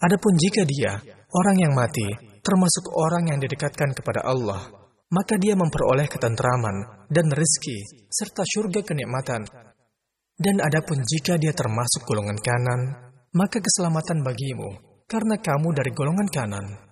Adapun jika dia, orang yang mati, termasuk orang yang didekatkan kepada Allah, maka dia memperoleh ketentraman dan rezeki, serta syurga kenikmatan. Dan adapun jika dia termasuk golongan kanan, maka keselamatan bagimu, karena kamu dari golongan kanan.